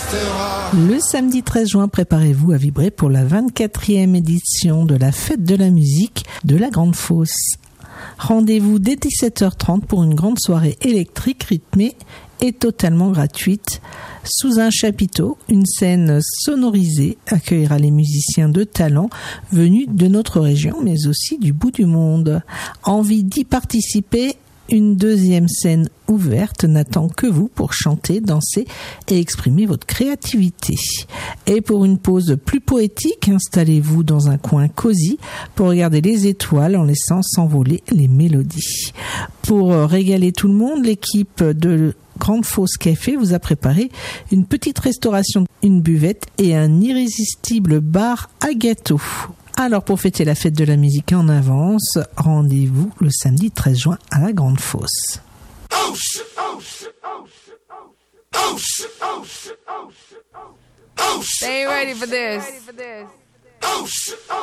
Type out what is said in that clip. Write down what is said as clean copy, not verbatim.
Le samedi 13 juin, préparez-vous à vibrer pour la 24e édition de la Fête de la musique de la Grande Fosse. Rendez-vous dès 17h30 pour une grande soirée électrique rythmée et totalement gratuite. Sous un chapiteau, une scène sonorisée accueillera les musiciens de talent venus de notre région, mais aussi du bout du monde. Envie d'y participer ? Une deuxième scène ouverte n'attend que vous pour chanter, danser et exprimer votre créativité. Et pour une pause plus poétique, installez-vous dans un coin cosy pour regarder les étoiles en laissant s'envoler les mélodies. Pour régaler tout le monde, l'équipe de Grande Fosse Café vous a préparé une petite restauration, une buvette et un irrésistible bar à gâteaux. Alors pour fêter la fête de la musique en avance, rendez-vous le samedi 13 juin à la Grande Fosse. They ain't ready for this.